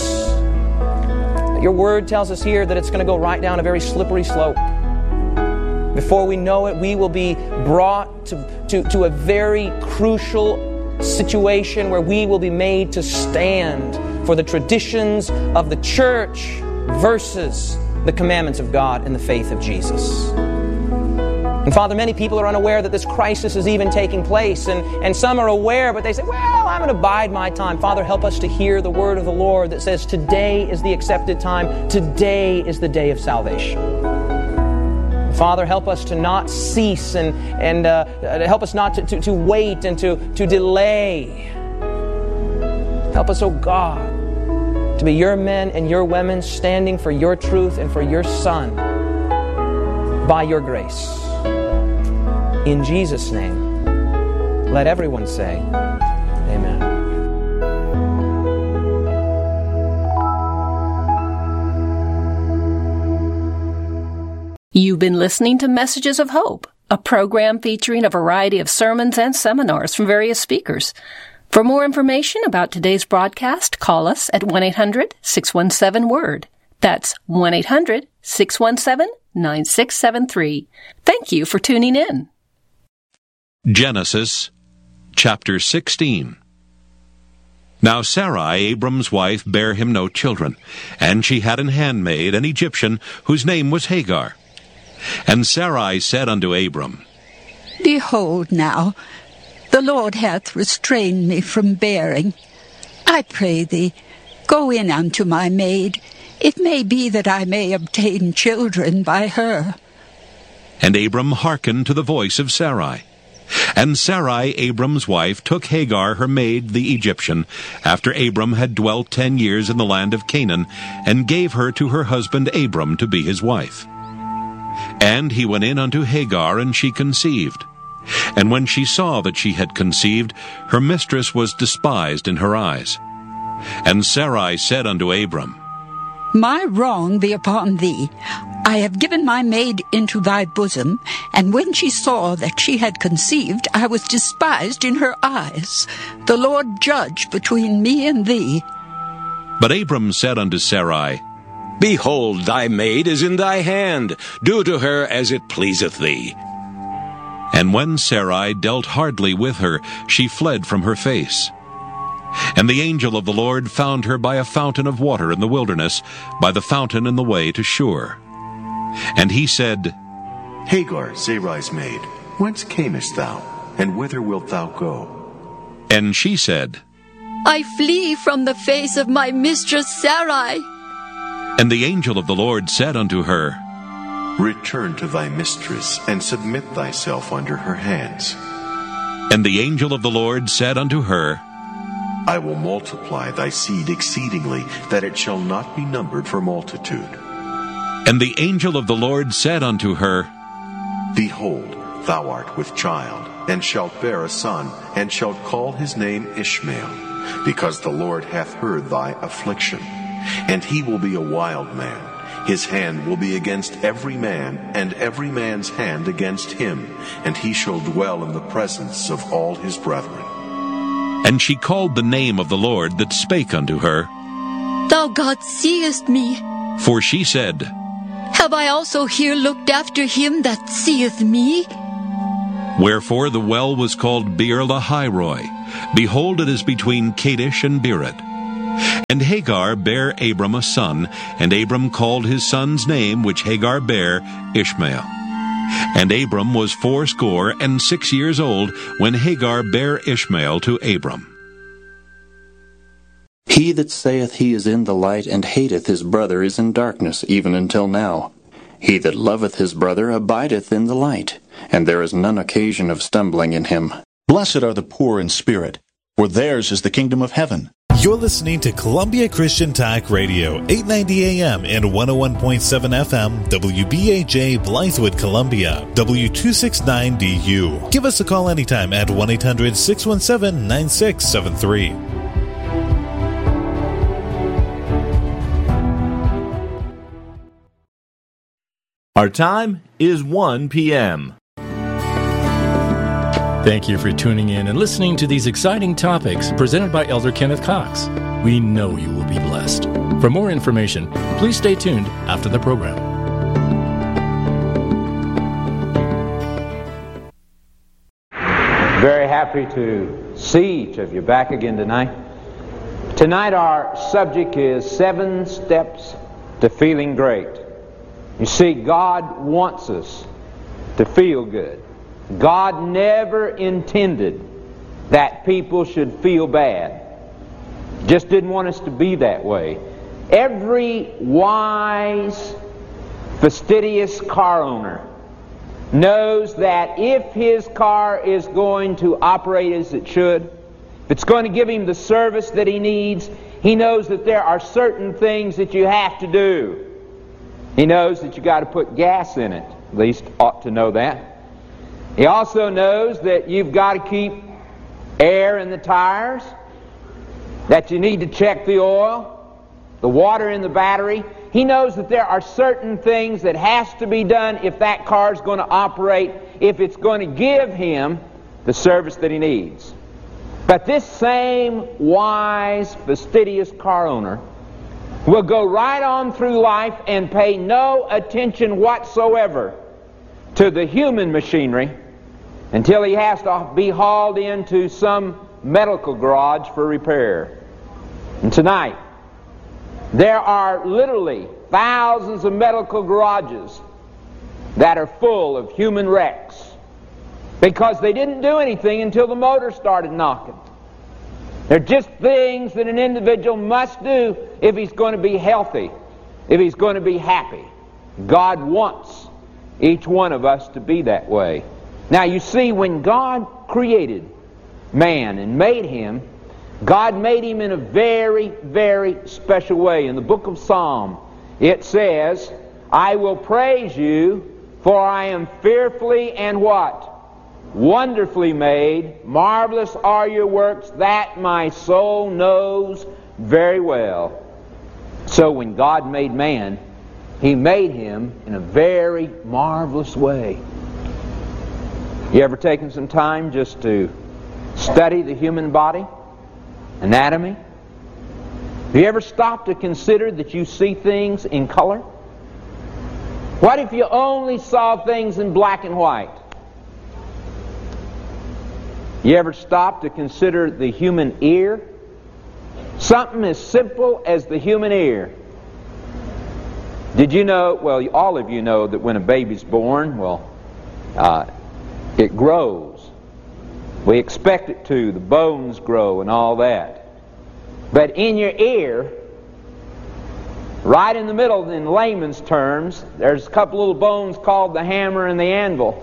Your Word tells us here that it's going to go right down a very slippery slope. Before we know it, we will be brought to, to, to a very crucial situation where we will be made to stand for the traditions of the church versus the commandments of God and the faith of Jesus. And Father, many people are unaware that this crisis is even taking place, and, and some are aware, but they say, well, I'm going to bide my time. Father, help us to hear the word of the Lord that says today is the accepted time, today is the day of salvation. Father, help us to not cease and, and uh, help us not to, to, to wait and to, to delay. Help us, oh God, to be your men and your women standing for your truth and for your Son by your grace. In Jesus' name, let everyone say, amen. You've been listening to Messages of Hope, a program featuring a variety of sermons and seminars from various speakers. For more information about today's broadcast, call us at one eight hundred six one seven word. That's one eight hundred six one seven nine six seven three. Thank you for tuning in. Genesis chapter sixteen. Now Sarai, Abram's wife, bare him no children, and she had an handmaid, an Egyptian, whose name was Hagar. And Sarai said unto Abram, Behold now, the Lord hath restrained me from bearing. I pray thee, go in unto my maid. It may be that I may obtain children by her. And Abram hearkened to the voice of Sarai. And Sarai, Abram's wife, took Hagar her maid, the Egyptian, after Abram had dwelt ten years in the land of Canaan, and gave her to her husband Abram to be his wife. And he went in unto Hagar, and she conceived. And when she saw that she had conceived, her mistress was despised in her eyes. And Sarai said unto Abram, My wrong be upon thee. I have given my maid into thy bosom, and when she saw that she had conceived, I was despised in her eyes. The Lord judge between me and thee. But Abram said unto Sarai, Behold, thy maid is in thy hand. Do to her as it pleaseth thee. And when Sarai dealt hardly with her, she fled from her face. And the angel of the Lord found her by a fountain of water in the wilderness, by the fountain in the way to Shur. And he said, Hagar, Sarai's maid, whence camest thou, and whither wilt thou go? And she said, I flee from the face of my mistress Sarai. And the angel of the Lord said unto her, Return to thy mistress, and submit thyself under her hands. And the angel of the Lord said unto her, I will multiply thy seed exceedingly, that it shall not be numbered for multitude. And the angel of the Lord said unto her, Behold, thou art with child, and shalt bear a son, and shalt call his name Ishmael, because the Lord hath heard thy affliction. And he will be a wild man. His hand will be against every man, and every man's hand against him, and he shall dwell in the presence of all his brethren. And she called the name of the Lord that spake unto her. Thou God seest me. For she said, Have I also here looked after him that seeth me? Wherefore the well was called Beer Lahairoi. Behold, it is between Kadesh and Beerith. And Hagar bare Abram a son, and Abram called his son's name, which Hagar bare, Ishmael. And Abram was fourscore and six years old when Hagar bare Ishmael to Abram. He that saith he is in the light and hateth his brother is in darkness, even until now. He that loveth his brother abideth in the light, and there is none occasion of stumbling in him. Blessed are the poor in spirit, for theirs is the kingdom of heaven. You're listening to Columbia Christian Talk Radio, eight ninety A M and one oh one point seven F M, W B A J, Blythewood, Columbia, W two sixty-nine D U. Give us a call anytime at one eight hundred six one seven nine six seven three. Our time is one p m Thank you for tuning in and listening to these exciting topics presented by Elder Kenneth Cox. We know you will be blessed. For more information, please stay tuned after the program. Very happy to see each of you back again tonight. Tonight our subject is seven steps to feeling great. You see, God wants us to feel good. God never intended that people should feel bad. Just didn't want us to be that way. Every wise, fastidious car owner knows that if his car is going to operate as it should, if it's going to give him the service that he needs, he knows that there are certain things that you have to do. He knows that you got to put gas in it. At least ought to know that. He also knows that you've got to keep air in the tires, that you need to check the oil, the water in the battery. He knows that there are certain things that has to be done if that car is going to operate, if it's going to give him the service that he needs. But this same wise, fastidious car owner will go right on through life and pay no attention whatsoever to the human machinery until he has to be hauled into some medical garage for repair. And tonight, there are literally thousands of medical garages that are full of human wrecks because they didn't do anything until the motor started knocking. They're just things that an individual must do if he's going to be healthy, if he's going to be happy. God wants each one of us to be that way. Now you see, when God created man and made him, God made him in a very, very special way. In the book of Psalm, it says, I will praise you, for I am fearfully and what? Wonderfully made. Marvelous are your works, that my soul knows very well. So when God made man, He made him in a very marvelous way. You ever taken some time just to study the human body? Anatomy? Have you ever stopped to consider that you see things in color? What if you only saw things in black and white? You ever stop to consider the human ear? Something as simple as the human ear. Did you know, well, all of you know that when a baby's born, well, uh, it grows. We expect it to. The bones grow and all that. But in your ear, right in the middle, in layman's terms, there's a couple little bones called the hammer and the anvil.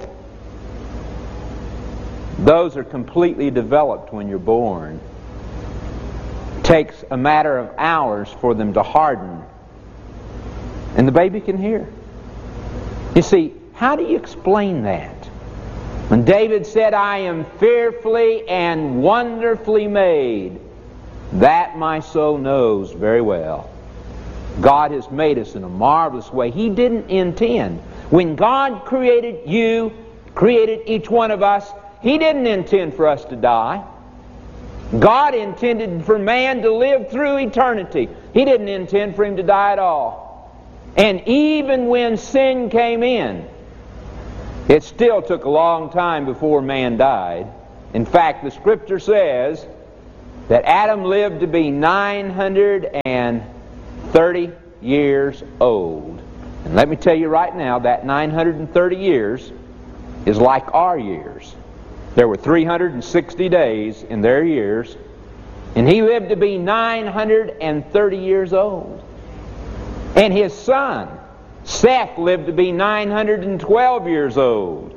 Those are completely developed when you're born. It takes a matter of hours for them to harden. And the baby can hear. You see, how do you explain that? When David said, I am fearfully and wonderfully made, that my soul knows very well. God has made us in a marvelous way. He didn't intend. When God created you, created each one of us, He didn't intend for us to die. God intended for man to live through eternity. He didn't intend for him to die at all. And even when sin came in, it still took a long time before man died. In fact, the Scripture says that Adam lived to be nine hundred thirty years old. And let me tell you right now, that nine hundred thirty years is like our years. There were three hundred sixty days in their years, and he lived to be nine hundred thirty years old. And his son, Seth, lived to be nine hundred twelve years old.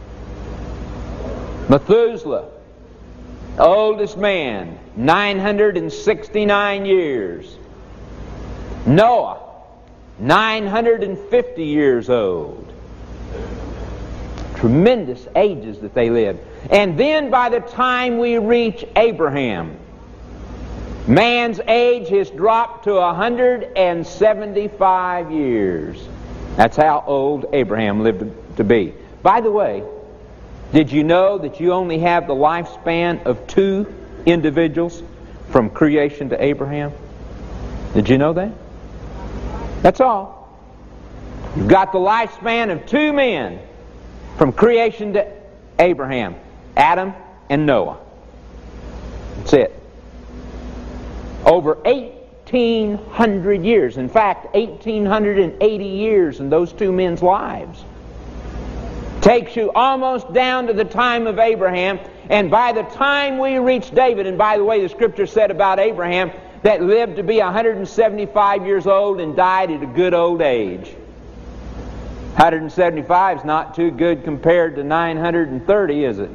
Methuselah, the oldest man, nine hundred sixty-nine years. Noah, nine hundred fifty years old. Tremendous ages that they lived. And then by the time we reach Abraham, man's age has dropped to one hundred seventy-five years. That's how old Abraham lived to be. By the way, did you know that you only have the lifespan of two individuals from creation to Abraham? Did you know that? That's all. You've got the lifespan of two men from creation to Abraham, Adam and Noah. That's it. Over eighteen hundred years. In fact, eighteen eighty years in those two men's lives. Takes you almost down to the time of Abraham, and by the time we reach David, and by the way, the Scripture said about Abraham that lived to be one hundred seventy-five years old and died at a good old age. one hundred seventy-five is not too good compared to nine hundred thirty, is it?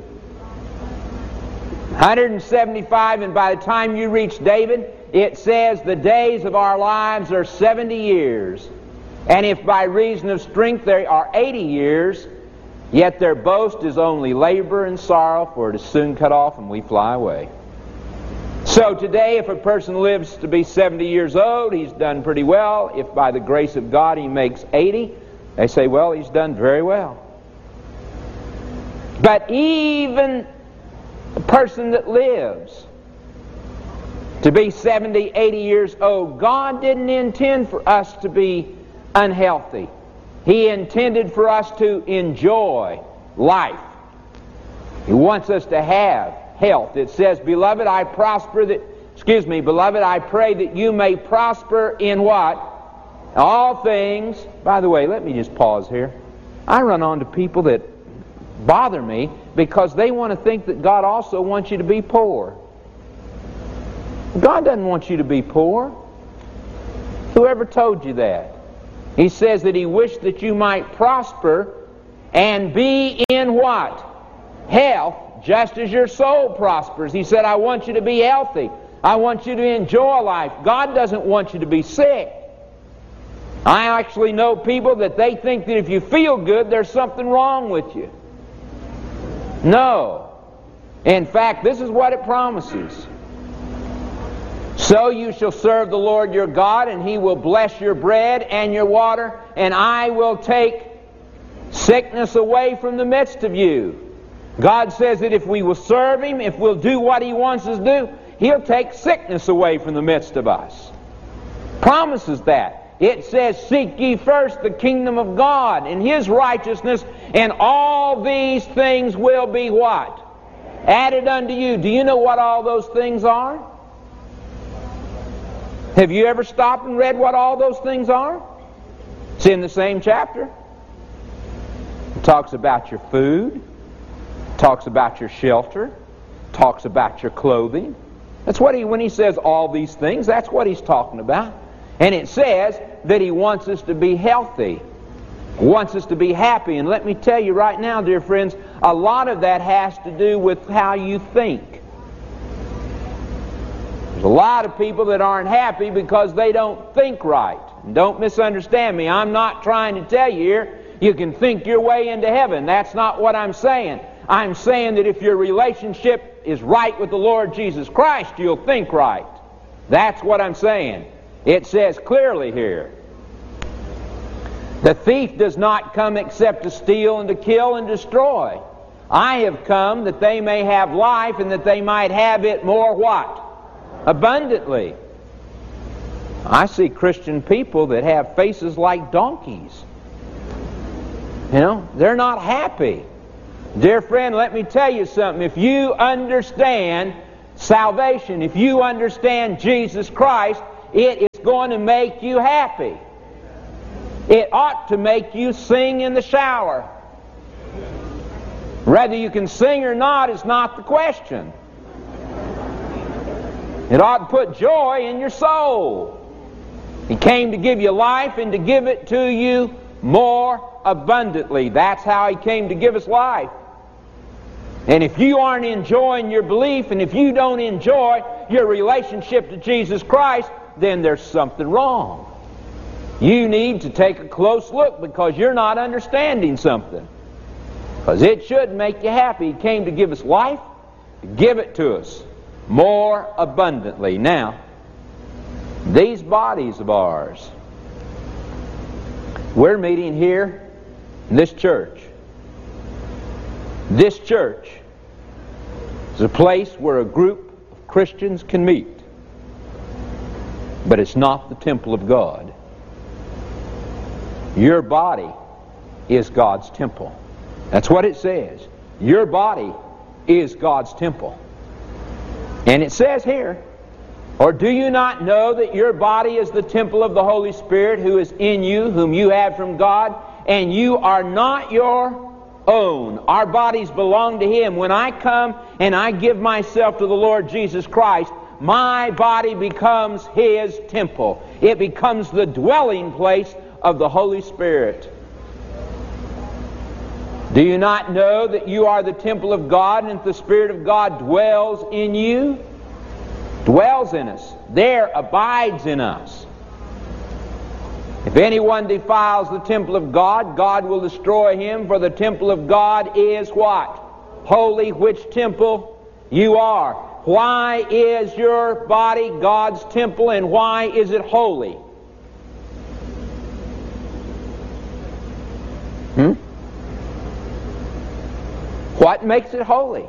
one hundred seventy-five, and by the time you reach David, it says the days of our lives are seventy years. And if by reason of strength they are eighty years, yet their boast is only labor and sorrow, for it is soon cut off and we fly away. So today, if a person lives to be seventy years old, he's done pretty well. If by the grace of God he makes eighty, they say, well, he's done very well. But even a person that lives to be seventy, eighty years old, God didn't intend for us to be unhealthy. He intended for us to enjoy life. He wants us to have health. It says, Beloved, I prosper that, excuse me, beloved, I pray that you may prosper in what? All things. By the way, let me just pause here. I run on to people that bother me because they want to think that God also wants you to be poor. God doesn't want you to be poor. Whoever told you that? He says that He wished that you might prosper and be in what? Health, just as your soul prospers. He said, I want you to be healthy. I want you to enjoy life. God doesn't want you to be sick. I actually know people that they think that if you feel good, there's something wrong with you. No. In fact, this is what it promises. So you shall serve the Lord your God, and He will bless your bread and your water, and I will take sickness away from the midst of you. God says that if we will serve Him, if we'll do what He wants us to do, He'll take sickness away from the midst of us. Promises that. It says, seek ye first the kingdom of God and His righteousness, and all these things will be what? Added unto you. Do you know what all those things are? Have you ever stopped and read what all those things are? It's in the same chapter. It talks about your food, talks about your shelter, talks about your clothing. That's what he, when he says all these things, that's what he's talking about. And it says that He wants us to be healthy, wants us to be happy. And let me tell you right now, dear friends, a lot of that has to do with how you think. There's a lot of people that aren't happy because they don't think right. And don't misunderstand me. I'm not trying to tell you here you can think your way into heaven. That's not what I'm saying. I'm saying that if your relationship is right with the Lord Jesus Christ, you'll think right. That's what I'm saying. It says clearly here, the thief does not come except to steal and to kill and destroy. I have come that they may have life and that they might have it more what? Abundantly. I see Christian people that have faces like donkeys. You know, they're not happy. Dear friend, let me tell you something. If you understand salvation, if you understand Jesus Christ, it is going to make you happy. It ought to make you sing in the shower. Whether you can sing or not is not the question. It ought to put joy in your soul. He came to give you life and to give it to you more abundantly. That's how He came to give us life. And if you aren't enjoying your belief, and if you don't enjoy your relationship to Jesus Christ, then there's something wrong. You need to take a close look because you're not understanding something. Because it should make you happy. He came to give us life, to give it to us more abundantly. Now, these bodies of ours, we're meeting here in this church. This church is a place where a group of Christians can meet. But it's not the temple of God. Your body is God's temple. That's what it says. Your body is God's temple. And it says here, or do you not know that your body is the temple of the Holy Spirit who is in you, whom you have from God, and you are not your own? Our bodies belong to Him. When I come and I give myself to the Lord Jesus Christ, my body becomes His temple. It becomes the dwelling place of the Holy Spirit. Do you not know that you are the temple of God and that the Spirit of God dwells in you? Dwells in us. There abides in us. If anyone defiles the temple of God, God will destroy him, for the temple of God is what? Holy, which temple you are. Why is your body God's temple, and why is it holy? Hmm? What makes it holy?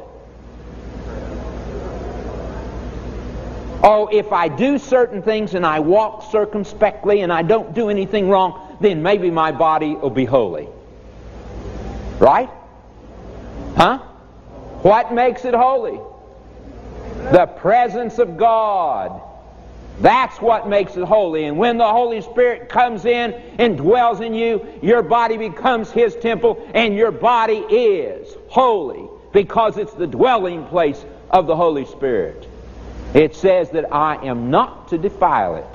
Oh, if I do certain things and I walk circumspectly and I don't do anything wrong, then maybe my body will be holy. Right? Huh? What makes it holy? The presence of God. That's what makes it holy. And when the Holy Spirit comes in and dwells in you, your body becomes His temple, and your body is holy because it's the dwelling place of the Holy Spirit. It says that I am not to defile it.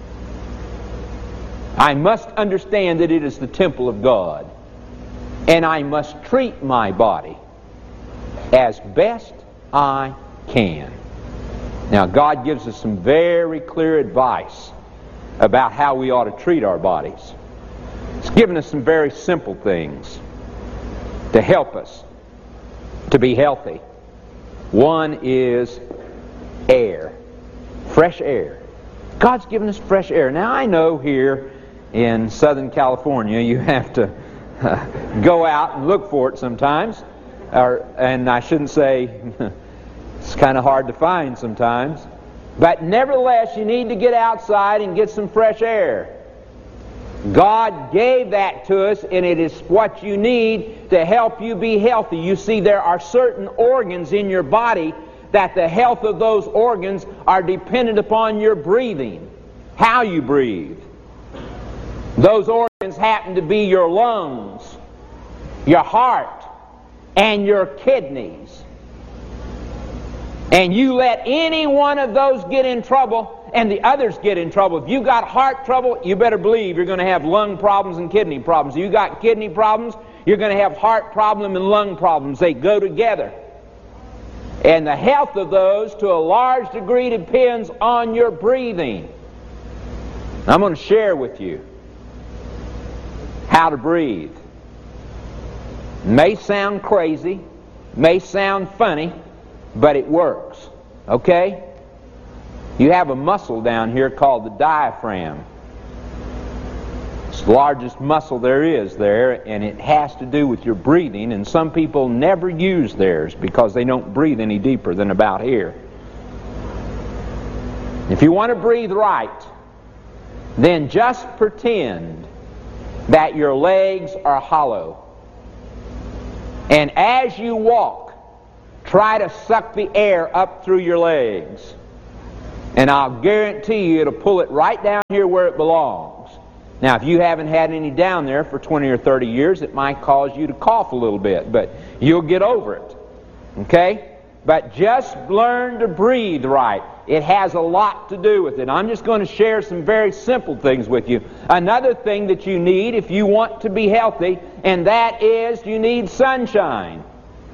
I must understand that it is the temple of God. And I must treat my body as best I can. Now, God gives us some very clear advice about how we ought to treat our bodies. He's given us some very simple things to help us to be healthy. One is air. Fresh air. God's given us fresh air. Now, I know here in Southern California you have to uh, go out and look for it sometimes. Or, and I shouldn't say it's kind of hard to find sometimes. But nevertheless, you need to get outside and get some fresh air. God gave that to us, and it is what you need to help you be healthy. You see, there are certain organs in your body that the health of those organs are dependent upon your breathing, how you breathe. Those organs happen to be your lungs, your heart, and your kidneys. And you let any one of those get in trouble, and the others get in trouble. If you got heart trouble, you better believe you're going to have lung problems and kidney problems. If you got kidney problems, you're going to have heart problem and lung problems. They go together. And the health of those, to a large degree, depends on your breathing. I'm going to share with you how to breathe. It may sound crazy, may sound funny, but it works. Okay? You have a muscle down here called the diaphragm. It's the largest muscle there is there, and it has to do with your breathing, and some people never use theirs because they don't breathe any deeper than about here. If you want to breathe right, then just pretend that your legs are hollow. And as you walk, try to suck the air up through your legs. And I'll guarantee you it'll pull it right down here where it belongs. Now, if you haven't had any down there for twenty or thirty years, it might cause you to cough a little bit, but you'll get over it. Okay? But just learn to breathe right. It has a lot to do with it. I'm just going to share some very simple things with you. Another thing that you need if you want to be healthy, and that is you need sunshine.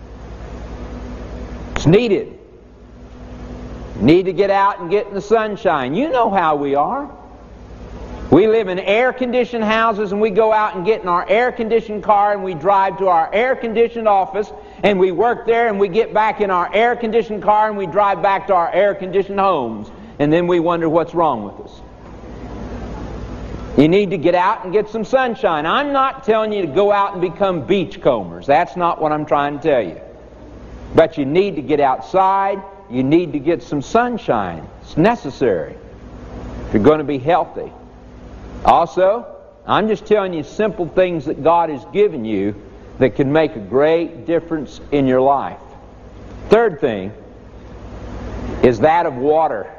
It's needed. You need to get out and get in the sunshine. You know how we are. We live in air-conditioned houses, and we go out and get in our air-conditioned car and we drive to our air-conditioned office, and we work there, and we get back in our air-conditioned car and we drive back to our air-conditioned homes, and then we wonder what's wrong with us. You need to get out and get some sunshine. I'm not telling you to go out and become beachcombers. That's not what I'm trying to tell you. But you need to get outside. You need to get some sunshine. It's necessary if you're going to be healthy. Also, I'm just telling you simple things that God has given you that can make a great difference in your life. Third thing is that of water.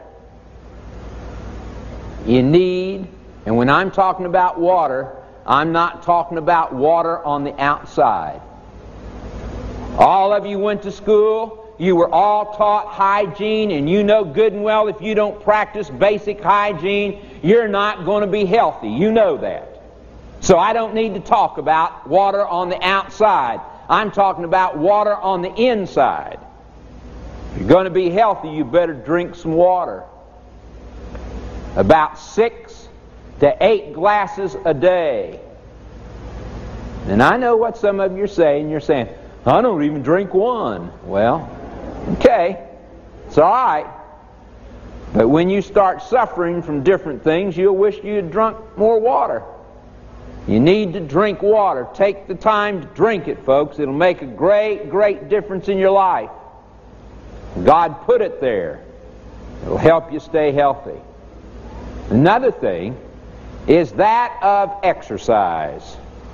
You need, and when I'm talking about water, I'm not talking about water on the outside. All of you went to school, you were all taught hygiene, and you know good and well if you don't practice basic hygiene, you're not going to be healthy. You know that. So I don't need to talk about water on the outside. I'm talking about water on the inside. If you're going to be healthy, you better drink some water. About six to eight glasses a day. And I know what some of you are saying. You're saying, I don't even drink one. Well, okay, it's all right. But when you start suffering from different things, you'll wish you had drunk more water. You need to drink water. Take the time to drink it, folks. It'll make a great, great difference in your life. God put it there. It'll help you stay healthy. Another thing is that of exercise.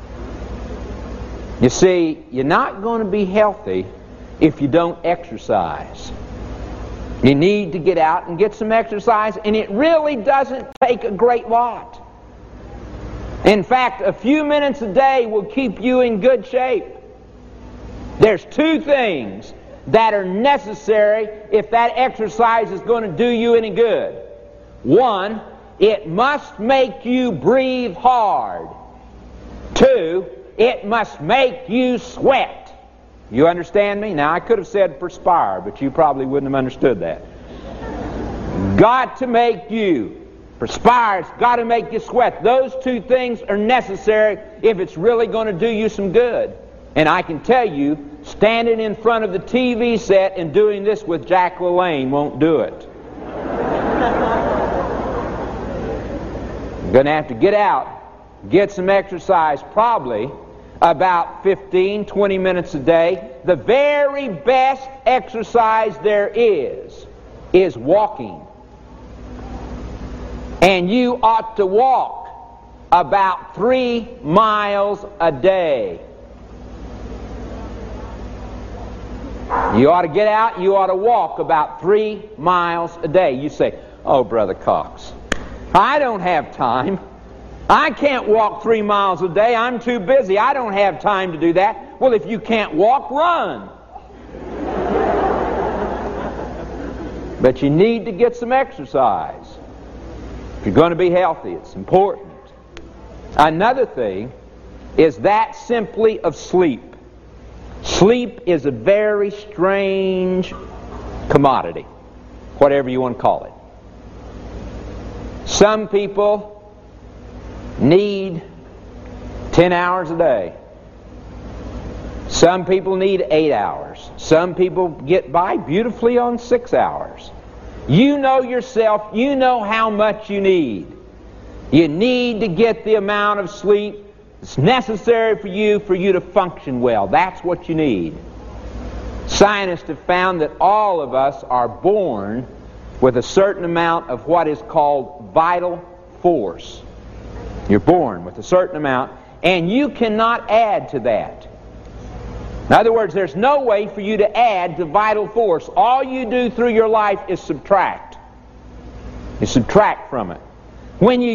You see, you're not going to be healthy if you don't exercise. You need to get out and get some exercise, and it really doesn't take a great lot. In fact, a few minutes a day will keep you in good shape. There's two things that are necessary if that exercise is going to do you any good. One, it must make you breathe hard. Two, it must make you sweat. You understand me? Now, I could have said perspire, but you probably wouldn't have understood that. Got to make you perspire. It's got to make you sweat. Those two things are necessary if it's really going to do you some good. And I can tell you, standing in front of the T V set and doing this with Jack LaLanne won't do it. You're going to have to get out, get some exercise, probably about fifteen, twenty minutes a day. The very best exercise there is, is walking. And you ought to walk about three miles a day. You ought to get out, you ought to walk about three miles a day. You say, oh, Brother Cox, I don't have time. I can't walk three miles a day. I'm too busy. I don't have time to do that. Well, if you can't walk, run. But you need to get some exercise. If you're going to be healthy, it's important. Another thing is that simply of sleep. Sleep is a very strange commodity, whatever you want to call it. Some people need ten hours a day. Some people need eight hours. Some people get by beautifully on six hours. You know yourself. You know how much you need. You need to get the amount of sleep that's necessary for you for you to function well. That's what you need. Scientists have found that all of us are born with a certain amount of what is called vital force. You're born with a certain amount, and you cannot add to that. In other words, there's no way for you to add to vital force. All you do through your life is subtract. You subtract from it. When you